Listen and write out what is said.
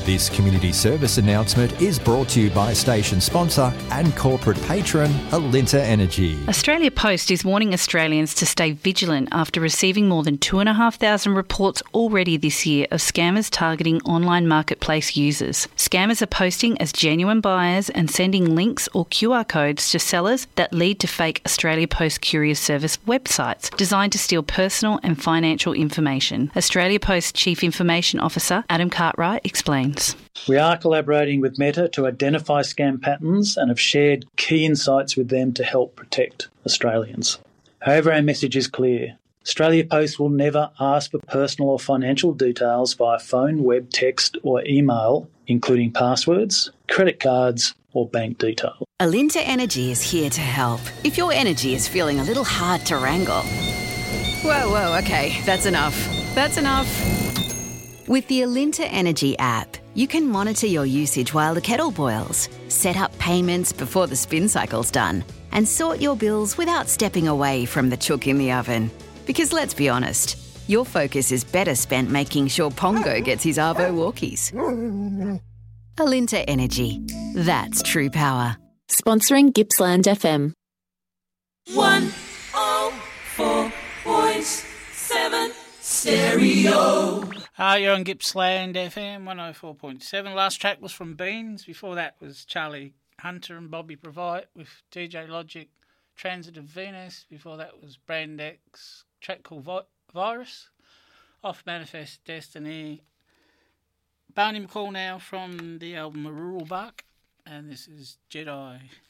This community service announcement is brought to you by station sponsor and corporate patron Alinta Energy. Australia Post is warning Australians to stay vigilant after receiving more than 2,500 reports already this year of scammers targeting online marketplace users. Scammers are posting as genuine buyers and sending links or QR codes to sellers that lead to fake Australia Post Courier Service websites designed to steal personal and financial information. Australia Post Chief Information Officer Adam Cartwright explains. We are collaborating with Meta to identify scam patterns and have shared key insights with them to help protect Australians. However, our message is clear. Australia Post will never ask for personal or financial details via phone, web, text or email, including passwords, credit cards or bank details. Alinta Energy is here to help. If your energy is feeling a little hard to wrangle. Whoa, okay, that's enough. With the Alinta Energy app, you can monitor your usage while the kettle boils, set up payments before the spin cycle's done, and sort your bills without stepping away from the chook in the oven. Because let's be honest, your focus is better spent making sure Pongo gets his Arvo walkies. Alinta Energy. That's true power. Sponsoring Gippsland FM. 104.7 Stereo. You're on Gippsland FM 104.7. Last track was from Beans. Before that was Charlie Hunter and Bobby Provide with DJ Logic, Transit of Venus. Before that was Brand X, track called Virus, off Manifest Destiny. Barney McCall now from the album A Rural Buck, and this is Jedi.